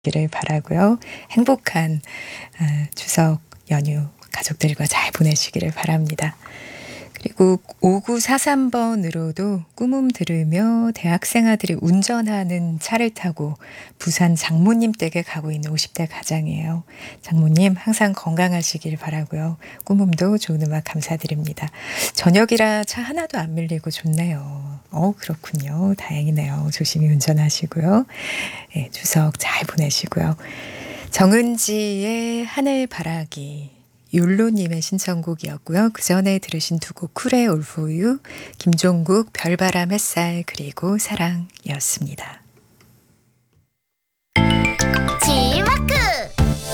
기를 바라고요. 행복한 추석 연휴 가족들과 잘 보내시기를 바랍니다. 그리고 5943번으로도 꿈음 들으며 대학생 아들이 운전하는 차를 타고 부산 장모님 댁에 가고 있는 50대 가장이에요. 장모님 항상 건강하시길 바라고요. 꿈음도 좋은 음악 감사드립니다. 저녁이라 차 하나도 안 밀리고 좋네요. 그렇군요. 다행이네요. 조심히 운전하시고요. 네, 추석 잘 보내시고요. 정은지의 하늘바라기 율로님의 신청곡이었고요. 그 전에 들으신 두 곡 쿨의 All For You, 김종국 별바람 햇살 그리고 사랑이었습니다.